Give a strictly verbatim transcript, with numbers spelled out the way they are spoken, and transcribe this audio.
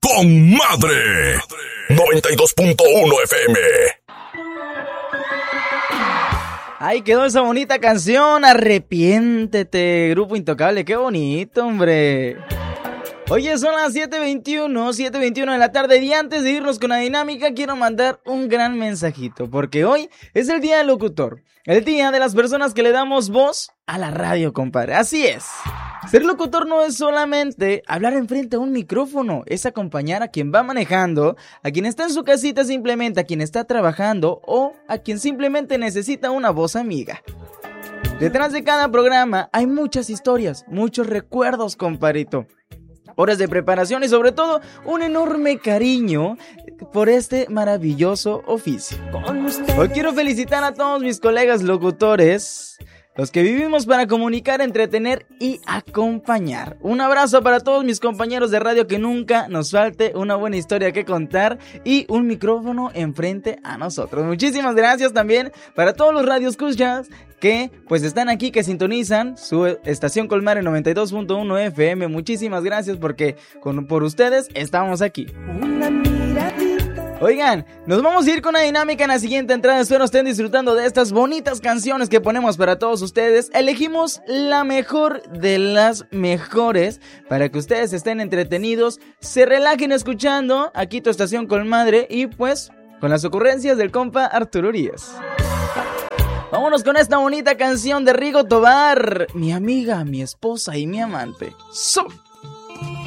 con madre. noventa y dos punto uno F M. Ahí quedó esa bonita canción, Arrepiéntete, Grupo Intocable, qué bonito, hombre. Oye, son las siete veintiuno, siete veintiuno de la tarde y antes de irnos con la dinámica quiero mandar un gran mensajito, porque hoy es el día del locutor, el día de las personas que le damos voz a la radio, compadre. Así es. Ser locutor no es solamente hablar enfrente a un micrófono, es acompañar a quien va manejando, a quien está en su casita simplemente, a quien está trabajando o a quien simplemente necesita una voz amiga. Detrás de cada programa hay muchas historias, muchos recuerdos, compadrito. Horas de preparación y sobre todo un enorme cariño por este maravilloso oficio. Hoy quiero felicitar a todos mis colegas locutores, los que vivimos para comunicar, entretener y acompañar. Un abrazo para todos mis compañeros de radio, que nunca nos falte una buena historia que contar y un micrófono enfrente a nosotros. Muchísimas gracias también para todos los radioescuchas que pues están aquí, que sintonizan su estación Colmar en noventa y dos punto uno F M. Muchísimas gracias porque con, por ustedes estamos aquí. Una miradita. Oigan, nos vamos a ir con una dinámica en la siguiente entrada. Espero estén disfrutando de estas bonitas canciones que ponemos para todos ustedes. Elegimos la mejor de las mejores para que ustedes estén entretenidos, se relajen escuchando aquí tu estación Colmadre y pues con las ocurrencias del compa Arturo Urias. Vámonos con esta bonita canción de Rigo Tobar, mi amiga, mi esposa y mi amante. ¡Sub!